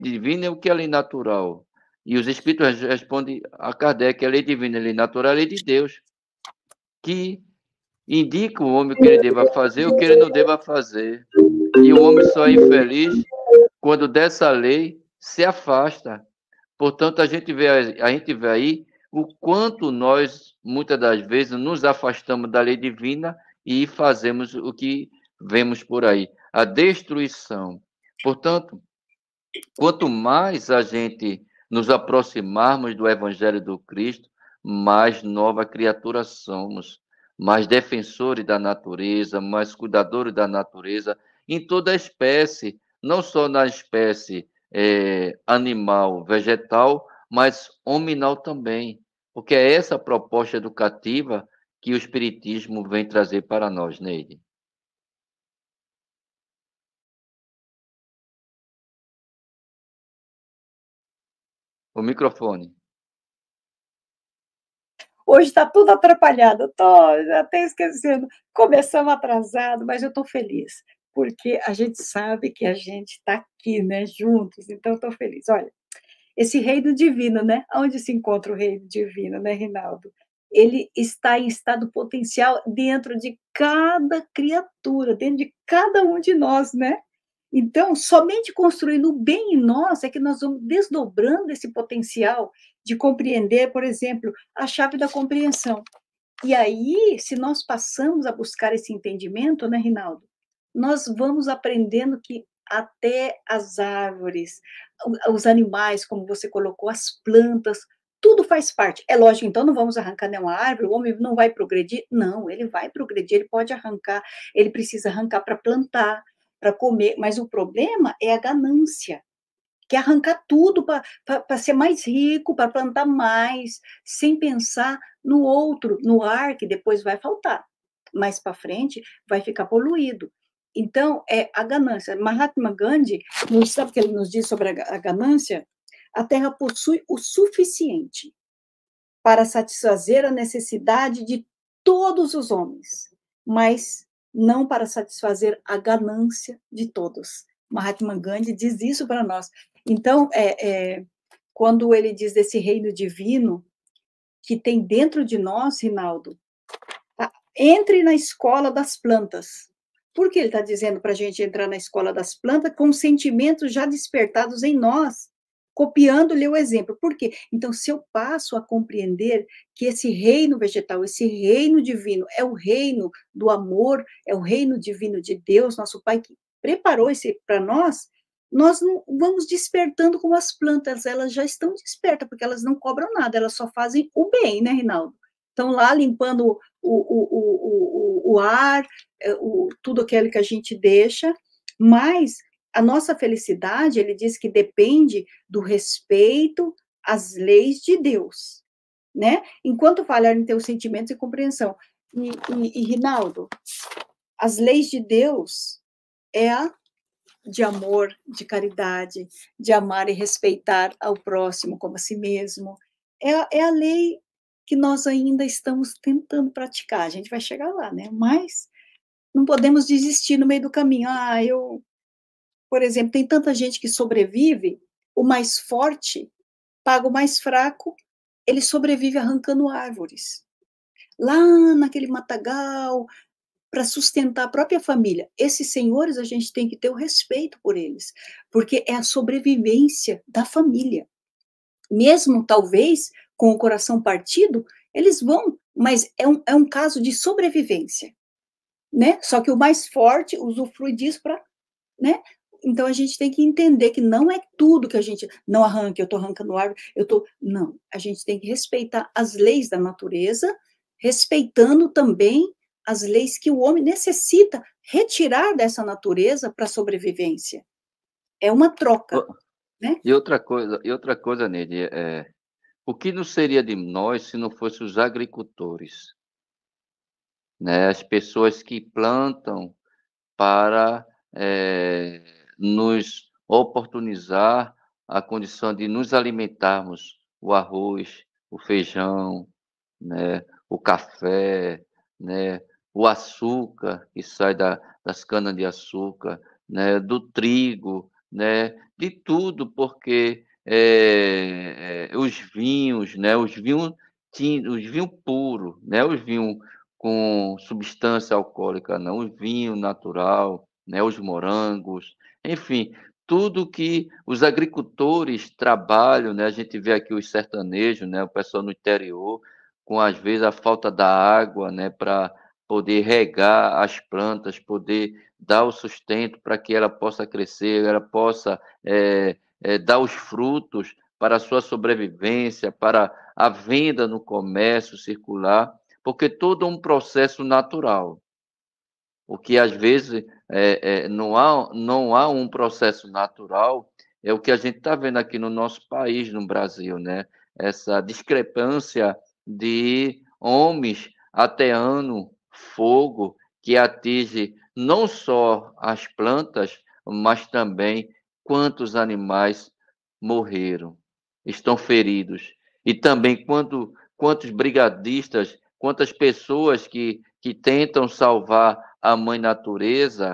divina e o que é lei natural. E os espíritos respondem a Kardec, a lei divina e a lei natural é a lei de Deus, que indica o homem o que ele deva fazer e o que ele não deva fazer. E o homem só é infeliz quando dessa lei se afasta. Portanto, a gente vê aí o quanto nós, muitas das vezes, nos afastamos da lei divina e fazemos o que vemos por aí, a destruição. Portanto, quanto mais a gente nos aproximarmos do Evangelho do Cristo, mais nova criatura somos, mais defensores da natureza, mais cuidadores da natureza, em toda a espécie, não só na espécie animal, vegetal, mas hominal também, porque é essa a proposta educativa que o Espiritismo vem trazer para nós, Neide. O microfone. Hoje está tudo atrapalhado, estou até esquecendo. Começamos atrasado, mas eu estou feliz, porque a gente sabe que a gente está aqui, né, juntos, então estou feliz. Olha, esse reino divino, né? Onde se encontra o reino divino, né, Rinaldo? Ele está em estado potencial dentro de cada criatura, dentro de cada um de nós, né? Então, somente construindo o bem em nós é que nós vamos desdobrando esse potencial de compreender, por exemplo, a chave da compreensão. E aí, se nós passamos a buscar esse entendimento, né, Rinaldo? Nós vamos aprendendo que até as árvores, os animais, como você colocou, as plantas, tudo faz parte. É lógico, então não vamos arrancar nenhuma árvore, o homem não vai progredir? Não, ele vai progredir, ele pode arrancar, ele precisa arrancar para plantar, para comer, mas o problema é a ganância, que é arrancar tudo para ser mais rico, para plantar mais, sem pensar no outro, no ar, que depois vai faltar. Mais para frente, vai ficar poluído. Então, é a ganância. Mahatma Gandhi, sabe o que ele nos diz sobre a ganância? A terra possui o suficiente para satisfazer a necessidade de todos os homens, mas não para satisfazer a ganância de todos. Mahatma Gandhi diz isso para nós. Então, quando ele diz desse reino divino que tem dentro de nós, Rinaldo, entre na escola das plantas. Por que ele está dizendo para a gente entrar na escola das plantas com sentimentos já despertados em nós, copiando-lhe o exemplo? Por quê? Então, se eu passo a compreender que esse reino vegetal, esse reino divino, é o reino do amor, é o reino divino de Deus, nosso Pai, que preparou esse para nós não vamos despertando como as plantas, elas já estão despertas, porque elas não cobram nada, elas só fazem o bem, né, Rinaldo? Estão lá limpando o ar, tudo aquilo que a gente deixa, mas a nossa felicidade, ele diz que depende do respeito às leis de Deus, né? Enquanto falhar em teus sentimentos e compreensão. E Rinaldo, as leis de Deus é a de amor, de caridade, de amar e respeitar ao próximo como a si mesmo. É a lei que nós ainda estamos tentando praticar. A gente vai chegar lá, né? Mas não podemos desistir no meio do caminho. Por exemplo, tem tanta gente que sobrevive, o mais forte paga o mais fraco, ele sobrevive arrancando árvores. Lá naquele matagal, para sustentar a própria família. Esses senhores, a gente tem que ter o respeito por eles, porque é a sobrevivência da família. Mesmo, talvez, com o coração partido, eles vão, mas é um caso de sobrevivência, né? Só que o mais forte usufrui disso para, né? Então, a gente tem que entender que não é tudo que a gente não arranca, eu estou arrancando árvore, não, a gente tem que respeitar as leis da natureza, respeitando também as leis que o homem necessita retirar dessa natureza para a sobrevivência. É uma troca, né? E outra coisa, Neide, o que não seria de nós se não fossem os agricultores, né? As pessoas que plantam para nos oportunizar a condição de nos alimentarmos, o arroz, o feijão, né? O café, né? O açúcar que sai das canas de açúcar, né? Do trigo, né, de tudo, porque os vinhos, né, os vinhos puros, né, os vinhos com substância alcoólica, não, os vinho natural, né, os morangos, enfim, tudo que os agricultores trabalham, né, a gente vê aqui os sertanejos, né, o pessoal no interior, com às vezes a falta da água, né, para poder regar as plantas, poder dar o sustento para que ela possa crescer, ela possa dar os frutos para a sua sobrevivência, para a venda no comércio circular, porque todo um processo natural. O que às vezes não há um processo natural, é o que a gente está vendo aqui no nosso país, no Brasil, né? Essa discrepância de homens ateando fogo que atinge não só as plantas, mas também quantos animais morreram, estão feridos. E também quantos brigadistas, quantas pessoas que tentam salvar a mãe natureza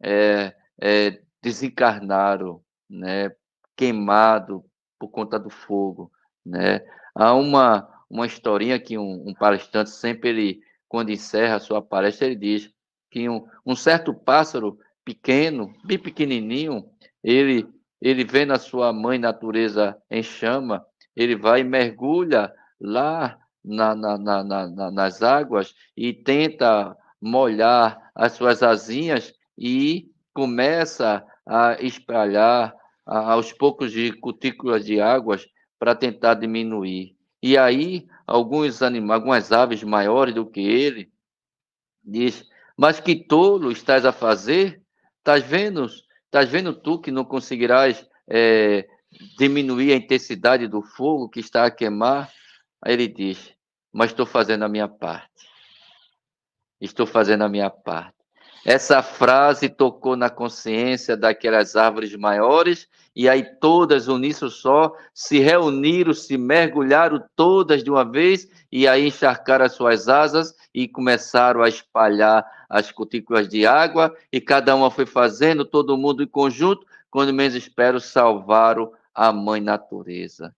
desencarnaram, né, queimado por conta do fogo, né. Há uma historinha que um palestrante sempre quando encerra a sua palestra, ele diz que um certo pássaro pequeno, bem pequenininho, ele ele vendo a sua mãe natureza em chama, ele vai e mergulha lá nas águas e tenta molhar as suas asinhas e começa a espalhar aos poucos de cutículas de águas para tentar diminuir. E aí algumas aves maiores do que ele diz: mas que tolo estás a fazer? Estás vendo tu que não conseguirás diminuir a intensidade do fogo que está a queimar? Aí ele diz: mas estou fazendo a minha parte. Estou fazendo a minha parte. Essa frase tocou na consciência daquelas árvores maiores, e aí todas, um nisso só, se reuniram, se mergulharam todas de uma vez, e aí encharcaram as suas asas e começaram a espalhar as cutículas de água, e cada uma foi fazendo, todo mundo em conjunto, quando menos espero, salvaram a mãe natureza.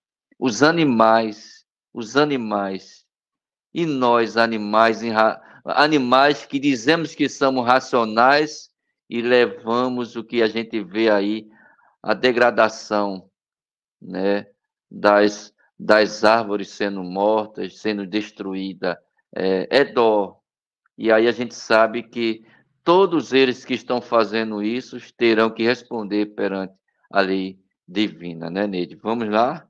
Os animais, e nós, animais que dizemos que somos racionais e levamos o que a gente vê aí, a degradação, né, das árvores sendo mortas, sendo destruída, é dó. E aí a gente sabe que todos eles que estão fazendo isso terão que responder perante a lei divina, né, Neide? Vamos lá?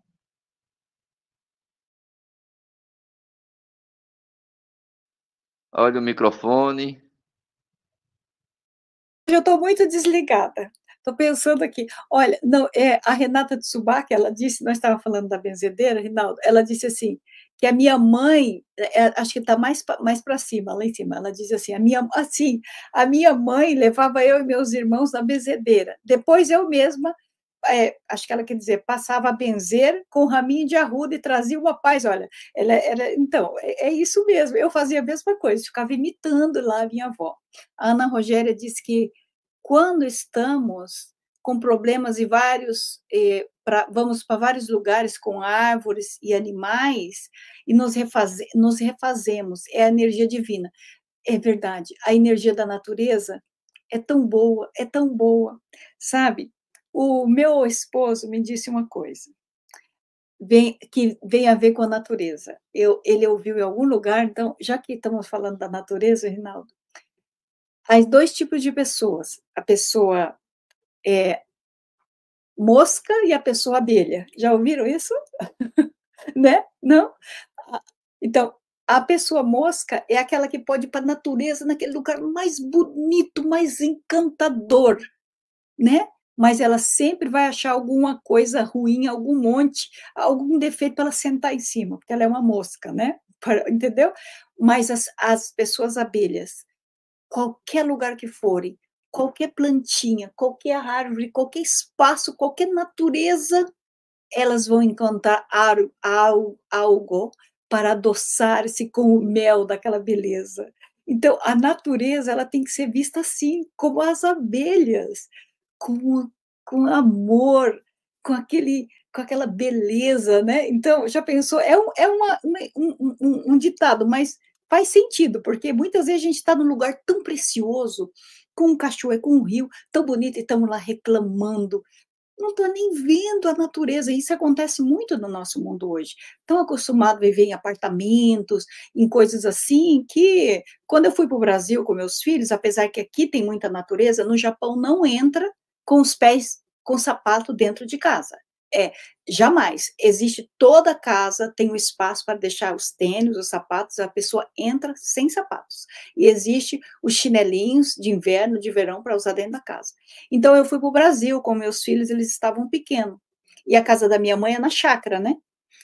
Olha o microfone. Eu estou muito desligada. Estou pensando aqui. Olha, não, a Renata de Subac, ela disse, nós estávamos falando da benzedeira, Rinaldo, ela disse assim, que a minha mãe, acho que está mais para cima, lá em cima, ela diz assim, a minha mãe levava eu e meus irmãos na benzedeira. Depois eu mesma, acho que ela quer dizer, passava a benzer com raminho de arruda e trazia uma paz. Olha, então, é isso mesmo. Eu fazia a mesma coisa, ficava imitando lá a minha avó. A Ana Rogéria disse que quando estamos com problemas e vamos para vários lugares com árvores e animais e nos refazemos, é a energia divina. É verdade, a energia da natureza é tão boa, sabe? O meu esposo me disse uma coisa, que vem a ver com a natureza. Ele ouviu em algum lugar, então, já que estamos falando da natureza, Rinaldo, há dois tipos de pessoas. A pessoa mosca e a pessoa abelha. Já ouviram isso? Né? Não? Então, a pessoa mosca é aquela que pode ir para a natureza naquele lugar mais bonito, mais encantador, né? Mas ela sempre vai achar alguma coisa ruim, algum monte, algum defeito para ela sentar em cima, porque ela é uma mosca, né? Entendeu? Mas as pessoas abelhas, qualquer lugar que forem, qualquer plantinha, qualquer árvore, qualquer espaço, qualquer natureza, elas vão encontrar algo para adoçar-se com o mel daquela beleza. Então, a natureza ela tem que ser vista assim, como as abelhas, como com amor, com aquela beleza, né. Então, já pensou, um ditado, mas faz sentido, porque muitas vezes a gente está num lugar tão precioso, com um cachoeiro, com um rio tão bonito e estamos lá reclamando, não estou nem vendo a natureza. Isso acontece muito no nosso mundo hoje. Tão acostumado a viver em apartamentos, em coisas assim, que quando eu fui para o Brasil com meus filhos, apesar que aqui tem muita natureza, no Japão não entra com os pés com sapato dentro de casa. É, jamais. Existe, toda casa tem um espaço para deixar os tênis, os sapatos, a pessoa entra sem sapatos. E existe os chinelinhos de inverno, de verão, para usar dentro da casa. Então eu fui para o Brasil com meus filhos, eles estavam pequenos. E a casa da minha mãe é na chácara, né?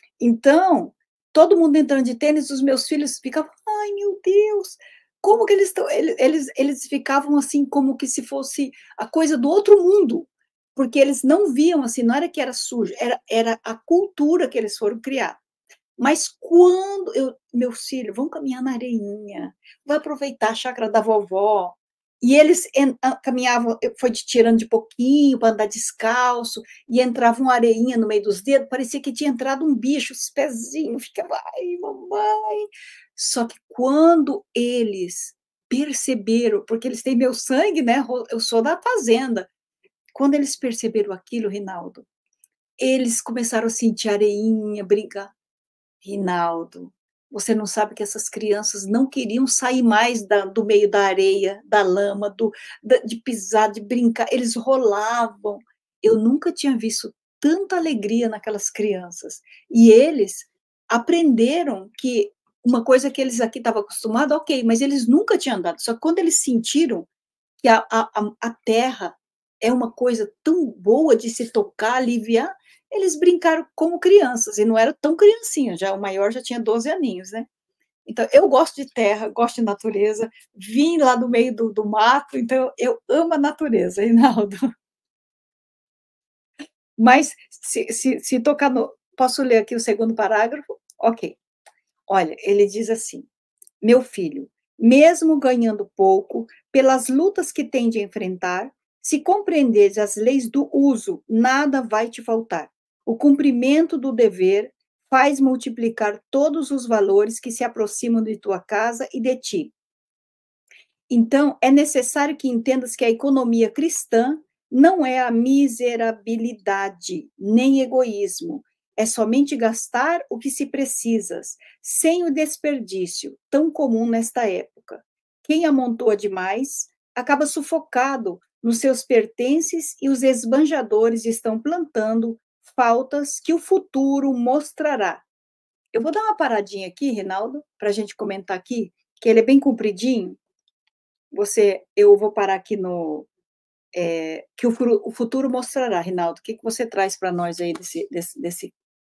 Então, todo mundo entrando de tênis, os meus filhos ficavam, ai meu Deus, como que eles estão? Eles ficavam assim, como que se fosse a coisa do outro mundo, porque eles não viam assim, não era que era sujo, era a cultura que eles foram criar. Mas quando meu filho, vão caminhar na areinha, vai aproveitar a chácara da vovó. E eles caminhavam, foi tirando de pouquinho para andar descalço, e entrava uma areinha no meio dos dedos, parecia que tinha entrado um bicho, os pezinhos, ficava, ai, mamãe. Só que quando eles perceberam, porque eles têm meu sangue, né? Eu sou da fazenda. Quando eles perceberam aquilo, Rinaldo, eles começaram a sentir areinha, brincar. Rinaldo, você não sabe que essas crianças não queriam sair mais do meio da areia, da lama, de pisar, de brincar, eles rolavam. Eu nunca tinha visto tanta alegria naquelas crianças. E eles aprenderam que uma coisa que eles aqui estavam acostumados, ok, mas eles nunca tinham andado. Só que quando eles sentiram que a terra é uma coisa tão boa de se tocar, aliviar, eles brincaram como crianças, e não era tão criancinha, já o maior já tinha 12 aninhos, né. Então, eu gosto de terra, gosto de natureza, vim lá do meio do mato, então eu amo a natureza, Reinaldo. Mas se tocar no, posso ler aqui o segundo parágrafo? Ok. Olha, ele diz assim: "Meu filho, mesmo ganhando pouco, pelas lutas que tem de enfrentar, se compreenderes as leis do uso, nada vai te faltar. O cumprimento do dever faz multiplicar todos os valores que se aproximam de tua casa e de ti. Então, é necessário que entendas que a economia cristã não é a miserabilidade, nem egoísmo. É somente gastar o que se precisa, sem o desperdício, tão comum nesta época. Quem amontoa demais acaba sufocado nos seus pertences, e os esbanjadores estão plantando faltas que o futuro mostrará." Eu vou dar uma paradinha aqui, Rinaldo, para a gente comentar aqui, que ele é bem compridinho. Eu vou parar aqui no, que o futuro mostrará, Rinaldo. O que você traz para nós aí desse.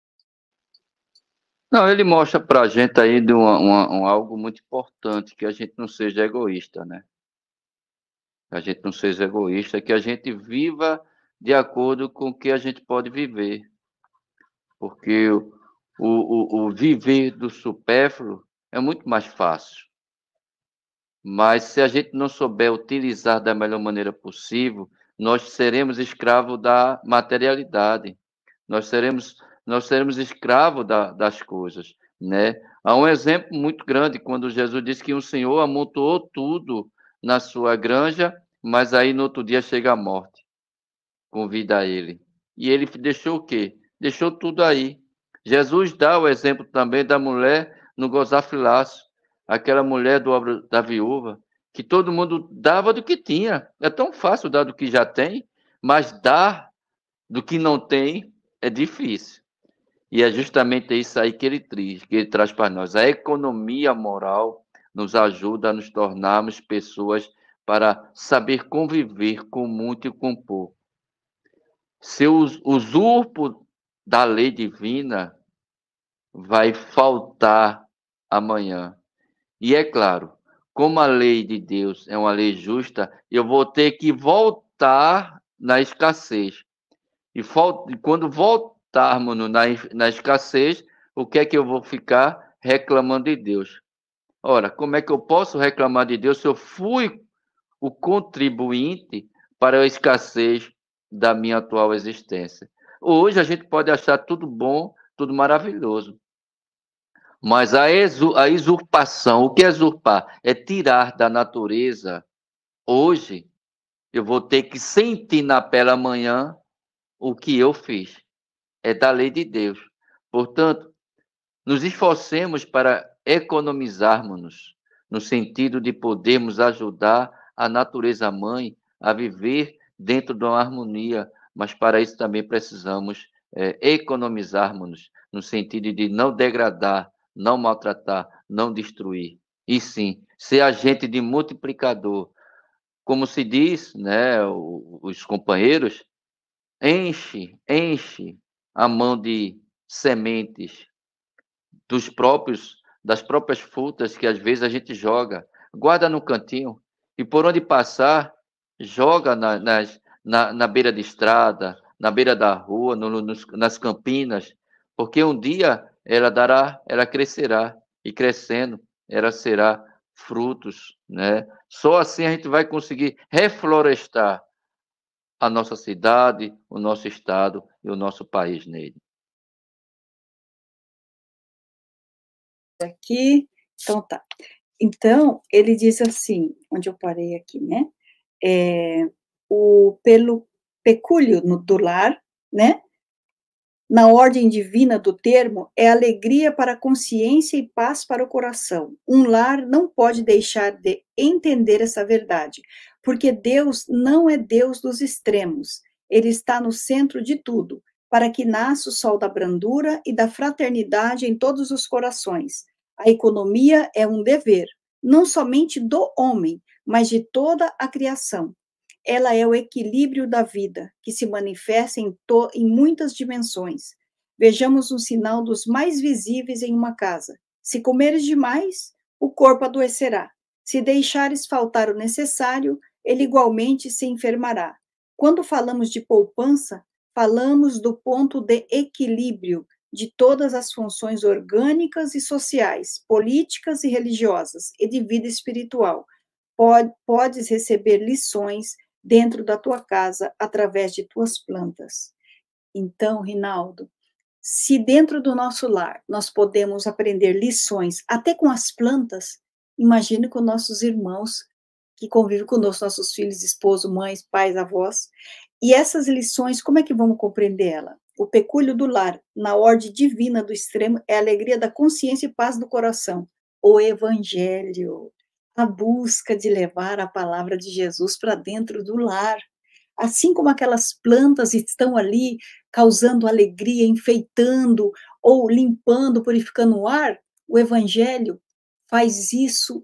Não, ele mostra para a gente aí de algo muito importante, que a gente não seja egoísta, né? Que a gente não seja egoísta, que a gente viva de acordo com o que a gente pode viver. Porque o viver do supérfluo é muito mais fácil. Mas se a gente não souber utilizar da melhor maneira possível, nós seremos escravos da materialidade. Nós seremos escravos das coisas, né? Há um exemplo muito grande quando Jesus disse que o Senhor amontoou tudo na sua granja, mas aí no outro dia chega a morte, convida ele. E ele deixou o quê? Deixou tudo aí. Jesus dá o exemplo também da mulher no gasofilácio, aquela mulher da viúva, que todo mundo dava do que tinha. É tão fácil dar do que já tem, mas dar do que não tem é difícil. E é justamente isso aí que ele traz para nós. A economia moral nos ajuda a nos tornarmos pessoas para saber conviver com muito e com pouco. Se eu usurpo da lei divina, vai faltar amanhã. E é claro, como a lei de Deus é uma lei justa, eu vou ter que voltar na escassez. E quando voltarmos na escassez, o que é que eu vou ficar reclamando de Deus? Ora, como é que eu posso reclamar de Deus se eu fui o contribuinte para a escassez da minha atual existência. Hoje a gente pode achar tudo bom, tudo maravilhoso, mas a usurpação, o que é usurpar? É tirar da natureza. Hoje, eu vou ter que sentir na pele amanhã o que eu fiz. É da lei de Deus. Portanto, nos esforcemos para economizarmos, no sentido de podermos ajudar a natureza mãe a viver dentro de uma harmonia, mas para isso também precisamos economizarmos, no sentido de não degradar, não maltratar, não destruir, e sim ser agente de multiplicador. Como se diz, né, os companheiros, enche a mão de sementes das próprias frutas que às vezes a gente joga, guarda no cantinho e por onde passar, joga na beira de estrada, na beira da rua, nas campinas, porque um dia ela crescerá e crescendo, ela será frutos, né? Só assim a gente vai conseguir reflorestar a nossa cidade, o nosso estado e o nosso país nele. Aqui, então tá. Então, ele diz assim, onde eu parei aqui, né? Pelo pecúlio do lar, né? Na ordem divina do termo, é alegria para a consciência e paz para o coração. Um lar não pode deixar de entender essa verdade, porque Deus não é Deus dos extremos. Ele está no centro de tudo, para que nasça o sol da brandura e da fraternidade em todos os corações. A economia é um dever, não somente do homem, mas de toda a criação. Ela é o equilíbrio da vida, que se manifesta em muitas dimensões. Vejamos um sinal dos mais visíveis em uma casa. Se comeres demais, o corpo adoecerá. Se deixares faltar o necessário, ele igualmente se enfermará. Quando falamos de poupança, falamos do ponto de equilíbrio de todas as funções orgânicas e sociais, políticas e religiosas, e de vida espiritual. Podes receber lições dentro da tua casa através de tuas plantas. Então, Rinaldo, se dentro do nosso lar nós podemos aprender lições até com as plantas, imagine com nossos irmãos que convivem conosco, nossos filhos, esposo, mães, pais, avós. E essas lições, como é que vamos compreender ela? O pecúlio do lar, na ordem divina do extremo, é a alegria da consciência e paz do coração. O evangelho, a busca de levar a palavra de Jesus para dentro do lar. Assim como aquelas plantas estão ali causando alegria, enfeitando ou limpando, purificando o ar, o evangelho faz isso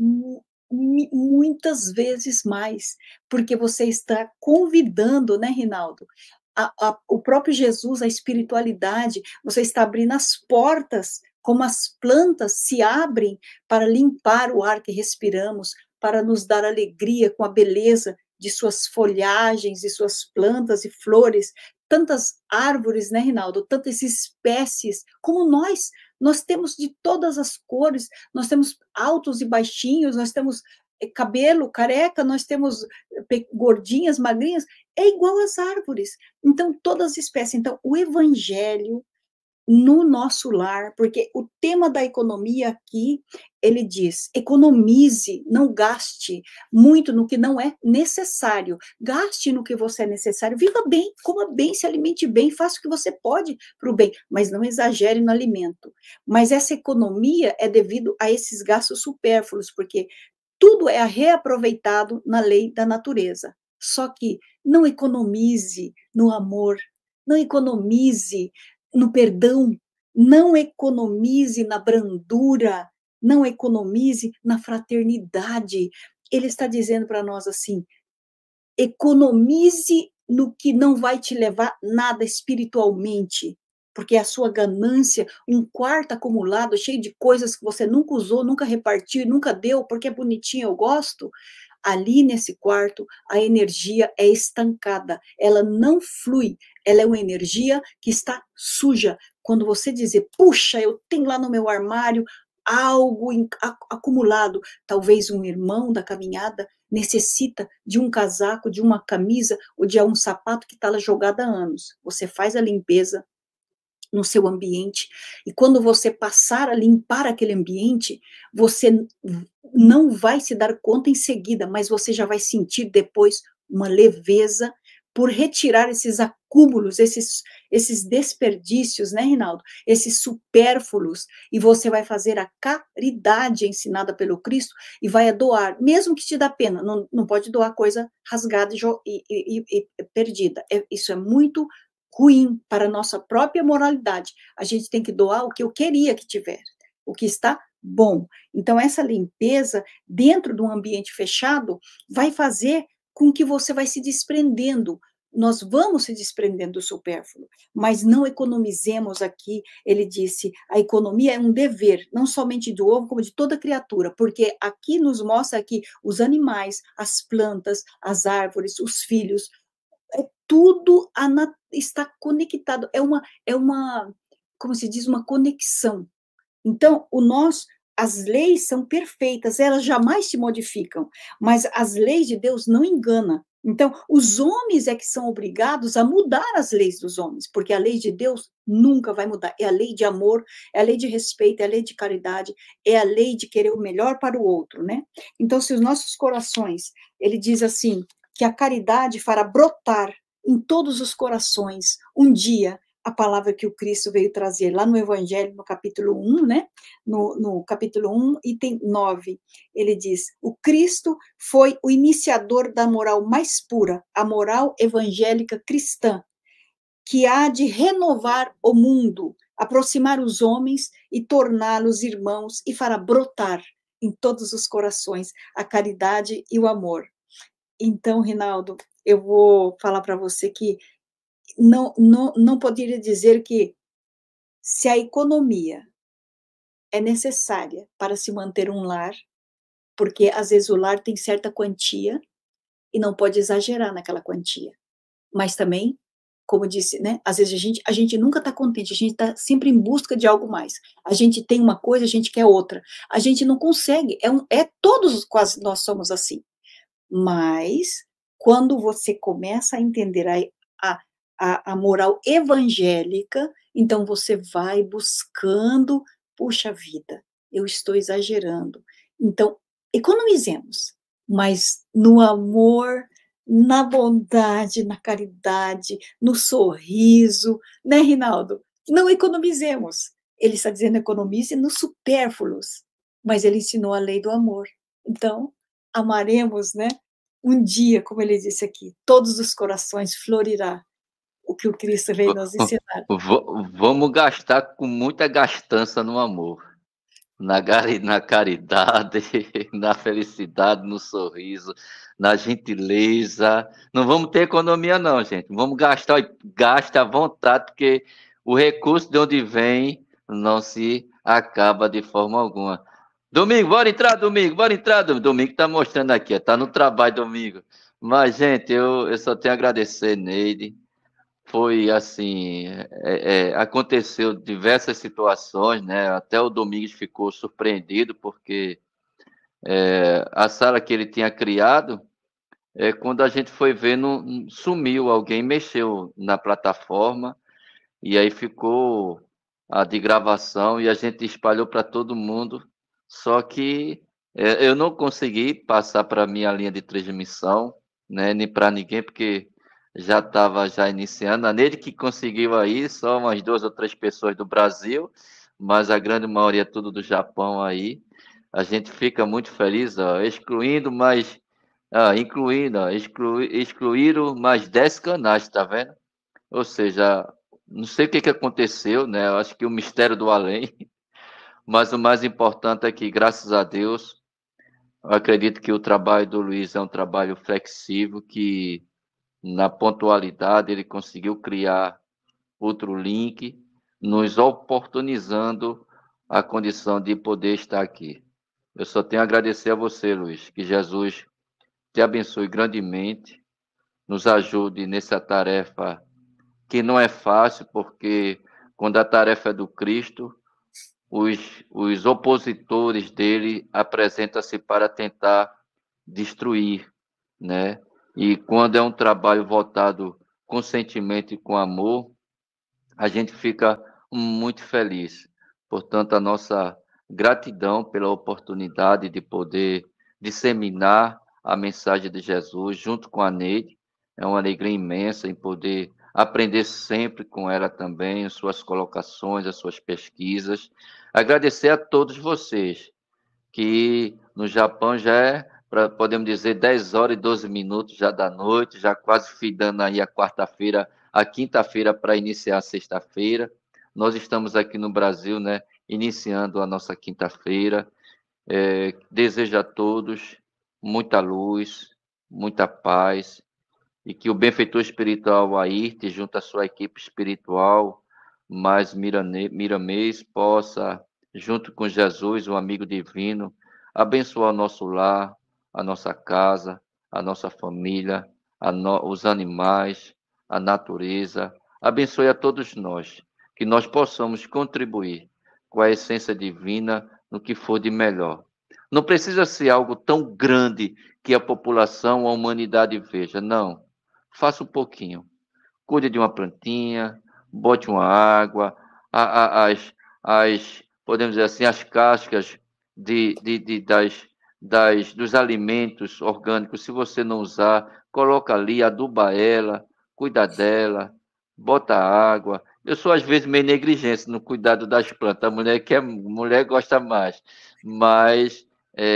muitas vezes mais, porque você está convidando, né, Rinaldo? O próprio Jesus, a espiritualidade, você está abrindo as portas, como as plantas se abrem para limpar o ar que respiramos, para nos dar alegria com a beleza de suas folhagens e suas plantas e flores, tantas árvores, né, Rinaldo? Tantas espécies, como nós temos de todas as cores, nós temos altos e baixinhos, nós temos cabelo careca, nós temos gordinhas, magrinhas, é igual às árvores. Então, todas as espécies. Então, o evangelho no nosso lar, porque o tema da economia aqui, ele diz, economize, não gaste muito no que não é necessário, gaste no que você é necessário, viva bem, coma bem, se alimente bem, faça o que você pode para o bem, mas não exagere no alimento. Mas essa economia é devido a esses gastos supérfluos, porque tudo é reaproveitado na lei da natureza. Só que não economize no amor, não economize no perdão, não economize na brandura, não economize na fraternidade. Ele está dizendo para nós assim: economize no que não vai te levar nada espiritualmente, porque a sua ganância, um quarto acumulado, cheio de coisas que você nunca usou, nunca repartiu, nunca deu, porque é bonitinho, eu gosto. Ali nesse quarto, a energia é estancada, ela não flui, ela é uma energia que está suja. Quando você dizer, puxa, eu tenho lá no meu armário algo acumulado. Talvez um irmão da caminhada necessita de um casaco, de uma camisa ou de um sapato que está lá jogado há anos. Você faz a limpeza no seu ambiente, e quando você passar a limpar aquele ambiente, você não vai se dar conta em seguida, mas você já vai sentir depois uma leveza por retirar esses acúmulos, esses desperdícios, né, Rinaldo? Esses supérfluos, e você vai fazer a caridade ensinada pelo Cristo e vai doar, mesmo que te dá pena, não pode doar coisa rasgada e perdida. Isso é muito ruim para a nossa própria moralidade. A gente tem que doar o que eu queria que tivesse, o que está bom. Então, essa limpeza dentro de um ambiente fechado vai fazer com que você vai se desprendendo. Nós vamos se desprendendo do supérfluo, mas não economizemos aqui. Ele disse, a economia é um dever, não somente do ovo, como de toda criatura, porque aqui nos mostra que os animais, as plantas, as árvores, os filhos, tudo está conectado, como se diz, uma conexão. Então, as leis são perfeitas, elas jamais se modificam, mas as leis de Deus não enganam. Então, os homens é que são obrigados a mudar as leis dos homens, porque a lei de Deus nunca vai mudar. É a lei de amor, é a lei de respeito, é a lei de caridade, é a lei de querer o melhor para o outro, né? Então, se os nossos corações, ele diz assim, que a caridade fará brotar em todos os corações, um dia, a palavra que o Cristo veio trazer, lá no Evangelho, no capítulo 1, né? No capítulo 1, item 9, ele diz, o Cristo foi o iniciador da moral mais pura, a moral evangélica cristã, que há de renovar o mundo, aproximar os homens e torná-los irmãos, e fará brotar em todos os corações a caridade e o amor. Então, Rinaldo, eu vou falar para você que não poderia dizer que se a economia é necessária para se manter um lar, porque às vezes o lar tem certa quantia e não pode exagerar naquela quantia, mas também, como disse, né, às vezes a gente nunca está contente, a gente está sempre em busca de algo mais, a gente tem uma coisa, a gente quer outra, a gente não consegue, todos quase nós somos assim, mas quando você começa a entender a moral evangélica, então você vai buscando, puxa vida, eu estou exagerando. Então, economizemos, mas no amor, na bondade, na caridade, no sorriso, né, Rinaldo? Não economizemos. Ele está dizendo economize nos supérfluos, mas ele ensinou a lei do amor. Então, amaremos, né? Um dia, como ele disse aqui, todos os corações florirá o que o Cristo veio nos ensinar. Vamos gastar com muita gastança no amor, na caridade, na felicidade, no sorriso, na gentileza. Não vamos ter economia, não, gente. Vamos gastar, gasta à vontade, porque o recurso de onde vem não se acaba de forma alguma. Domingo, bora entrar, Domingo, bora entrar, Domingo. Domingo tá mostrando aqui, está no trabalho, Domingo. Mas, gente, eu só tenho a agradecer, Neide. Foi assim, aconteceu diversas situações, né? Até o Domingos ficou surpreendido, porque a sala que ele tinha criado, quando a gente foi ver, não, sumiu, alguém mexeu na plataforma, e aí ficou a de gravação, e a gente espalhou para todo mundo, só que eu não consegui passar para a minha linha de transmissão, né? Nem para ninguém, porque já estava já iniciando. A Neide que conseguiu aí, só umas 2 ou 3 pessoas do Brasil, mas a grande maioria é tudo do Japão aí. A gente fica muito feliz, ó, excluindo mais, incluindo, ó, excluíram mais 10 canais, tá vendo? Ou seja, não sei o que aconteceu, né? Eu acho que o mistério do além, mas o mais importante é que, graças a Deus, eu acredito que o trabalho do Luiz é um trabalho flexível, que na pontualidade ele conseguiu criar outro link, nos oportunizando a condição de poder estar aqui. Eu só tenho a agradecer a você, Luiz, que Jesus te abençoe grandemente, nos ajude nessa tarefa que não é fácil, porque quando a tarefa é do Cristo, os opositores dele apresentam-se para tentar destruir, né? E quando é um trabalho voltado com sentimento e com amor, a gente fica muito feliz. Portanto, a nossa gratidão pela oportunidade de poder disseminar a mensagem de Jesus junto com a Neide. É uma alegria imensa em poder aprender sempre com ela também, as suas colocações, as suas pesquisas. Agradecer a todos vocês, que no Japão já é, podemos dizer, 10 horas e 12 minutos já da noite, já quase findando aí a quarta-feira, a quinta-feira para iniciar a sexta-feira. Nós estamos aqui no Brasil, né, iniciando a nossa quinta-feira. Desejo a todos muita luz, muita paz, e que o benfeitor espiritual Ayrte, junto à sua equipe espiritual, mais Miramês, possa, junto com Jesus, o amigo divino, abençoar o nosso lar, a nossa casa, a nossa família, os animais, a natureza. Abençoe a todos nós, que nós possamos contribuir com a essência divina no que for de melhor. Não precisa ser algo tão grande que a população, a humanidade veja, não. Faça um pouquinho. Cuide de uma plantinha, bote uma água, podemos dizer assim, as cascas dos alimentos orgânicos, se você não usar, coloca ali, aduba ela, cuida dela, bota água. Eu sou, às vezes, meio negligente no cuidado das plantas. Mulher gosta mais, mas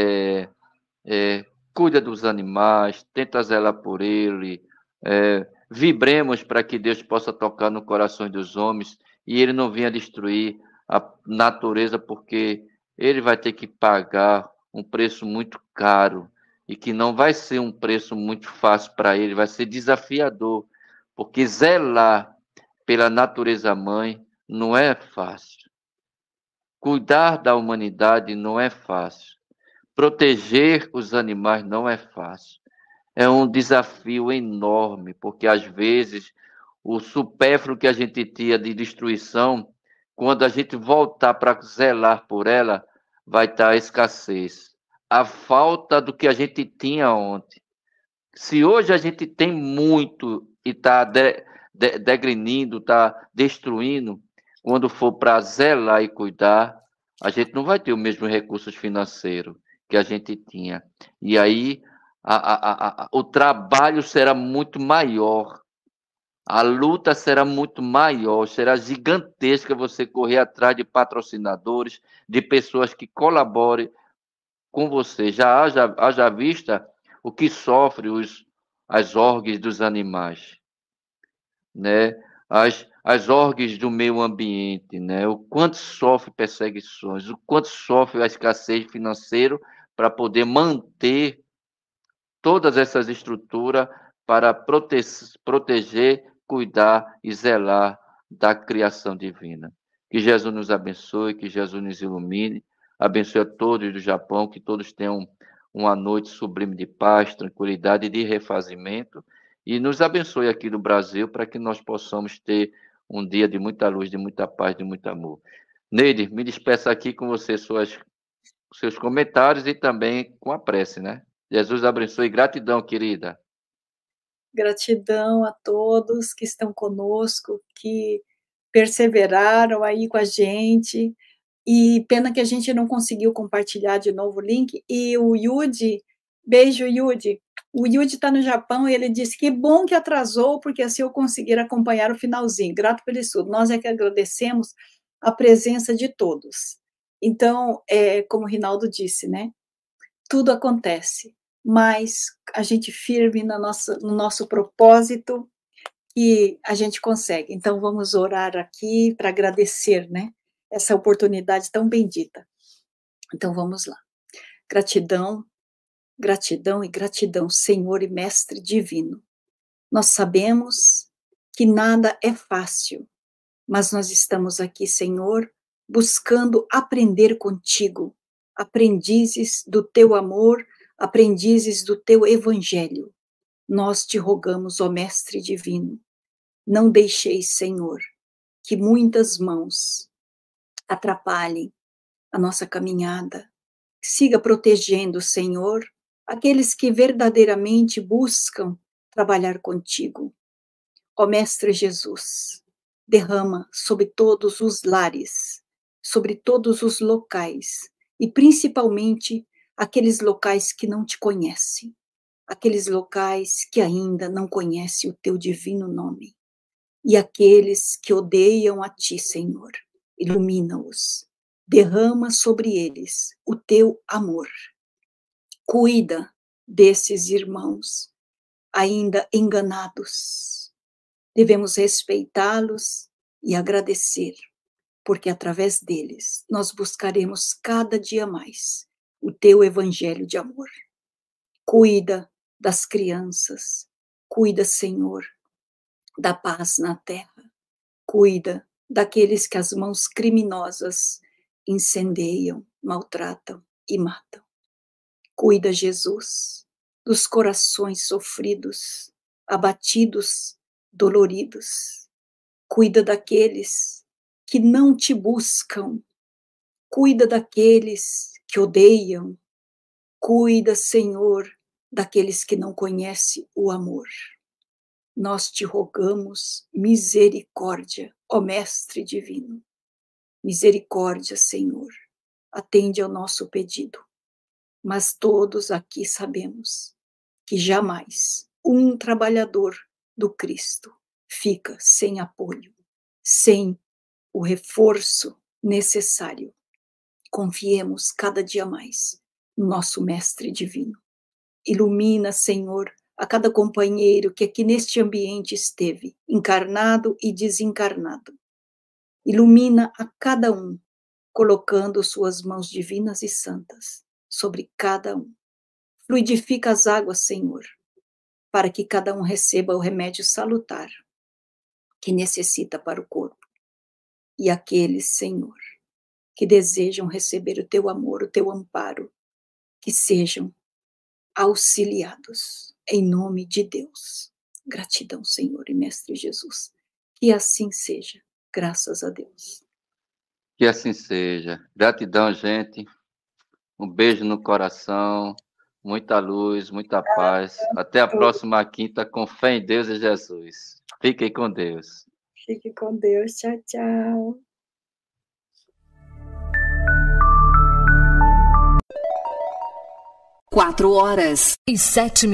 cuida dos animais, tenta zelar por ele, vibremos para que Deus possa tocar no coração dos homens e ele não venha destruir a natureza, porque ele vai ter que pagar um preço muito caro e que não vai ser um preço muito fácil para ele, vai ser desafiador, porque zelar pela natureza mãe não é fácil. Cuidar da humanidade não é fácil. Proteger os animais não é fácil. É um desafio enorme, porque às vezes o supérfluo que a gente tinha de destruição, quando a gente voltar para zelar por ela, vai estar a escassez. A falta do que a gente tinha ontem. Se hoje a gente tem muito e está degrinindo, está destruindo, quando for para zelar e cuidar, a gente não vai ter o mesmo recursos financeiros que a gente tinha. E aí o trabalho será muito maior, a luta será muito maior, será gigantesca você correr atrás de patrocinadores, de pessoas que colaborem com você. Já haja vista o que sofre as orgs dos animais, né? As orgs do meio ambiente, né? O quanto sofre perseguições, o quanto sofre a escassez financeira para poder manter todas essas estruturas para proteger, cuidar e zelar da criação divina. Que Jesus nos abençoe, que Jesus nos ilumine, abençoe a todos do Japão, que todos tenham uma noite sublime de paz, tranquilidade e de refazimento, e nos abençoe aqui no Brasil para que nós possamos ter um dia de muita luz, de muita paz, de muito amor. Neide, me despeça aqui com você, seus comentários e também com a prece, né? Jesus abençoe. Gratidão, querida. Gratidão a todos que estão conosco, que perseveraram aí com a gente. E pena que a gente não conseguiu compartilhar de novo o link. E o Yudi, beijo, Yudi. O Yudi está no Japão e ele disse que bom que atrasou, porque assim eu conseguir acompanhar o finalzinho. Grato pelo estudo. Nós é que agradecemos a presença de todos. Então, como o Rinaldo disse, né? Tudo acontece, mas a gente firme no nosso propósito e a gente consegue. Então, vamos orar aqui para agradecer, né? Essa oportunidade tão bendita. Então, vamos lá. Gratidão, gratidão e gratidão, Senhor e Mestre Divino. Nós sabemos que nada é fácil, mas nós estamos aqui, Senhor, buscando aprender contigo, aprendizes do teu amor, aprendizes do teu evangelho. Nós te rogamos, ó Mestre Divino, não deixeis, Senhor, que muitas mãos atrapalhem a nossa caminhada. Siga protegendo, Senhor, aqueles que verdadeiramente buscam trabalhar contigo. Ó Mestre Jesus, derrama sobre todos os lares, sobre todos os locais, e principalmente aqueles locais que não te conhecem, aqueles locais que ainda não conhecem o teu divino nome, e aqueles que odeiam a ti, Senhor, ilumina-os, derrama sobre eles o teu amor. Cuida desses irmãos ainda enganados. Devemos respeitá-los e agradecer, porque através deles nós buscaremos cada dia mais o teu evangelho de amor. Cuida das crianças, cuida, Senhor, da paz na terra, cuida daqueles que as mãos criminosas incendeiam, maltratam e matam. Cuida, Jesus, dos corações sofridos, abatidos, doloridos. Cuida daqueles que não te buscam. Cuida daqueles que odeiam. Cuida, Senhor, daqueles que não conhecem o amor. Nós te rogamos misericórdia, ó Mestre Divino. Misericórdia, Senhor. Atende ao nosso pedido. Mas todos aqui sabemos que jamais um trabalhador do Cristo fica sem apoio, sem o reforço necessário. Confiemos cada dia mais no nosso Mestre Divino. Ilumina, Senhor, a cada companheiro que aqui neste ambiente esteve, encarnado e desencarnado. Ilumina a cada um, colocando suas mãos divinas e santas sobre cada um. Fluidifica as águas, Senhor, para que cada um receba o remédio salutar que necessita para o corpo. E aqueles, Senhor, que desejam receber o teu amor, o teu amparo, que sejam auxiliados, em nome de Deus. Gratidão, Senhor e Mestre Jesus. Que assim seja, graças a Deus. Que assim seja. Gratidão, gente. Um beijo no coração, muita luz, muita paz. Até a próxima quinta, com fé em Deus e Jesus. Fiquem com Deus. Fique com Deus. Tchau, tchau. Quatro horas e 7